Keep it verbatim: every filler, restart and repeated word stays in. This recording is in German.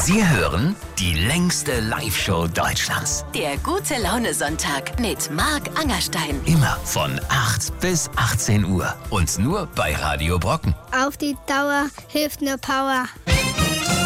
Sie hören die längste Live-Show Deutschlands. Der Gute-Laune-Sonntag mit Marc Angerstein. Immer von acht bis achtzehn Uhr. Und nur bei Radio Brocken. Auf die Dauer hilft nur Power.